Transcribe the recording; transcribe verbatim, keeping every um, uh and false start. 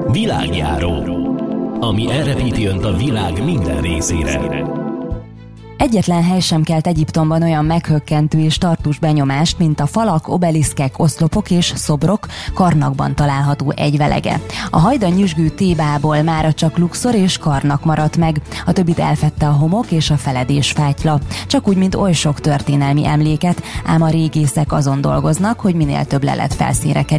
Világjáró, ami elrepíti önt a világ minden részére. Egyetlen hely sem kelt Egyiptomban olyan meghökkentő és tartós benyomást, mint a falak, obeliszkek, oszlopok és szobrok Karnakban található egyvelege. A hajdan nyüzsgő Thébából mára csak Luxor és Karnak maradt meg, a többit elfedte a homok és a feledés fátyla. Csak úgy, mint oly sok történelmi emléket, ám a régészek azon dolgoznak, hogy minél több lelet felszínre kerül.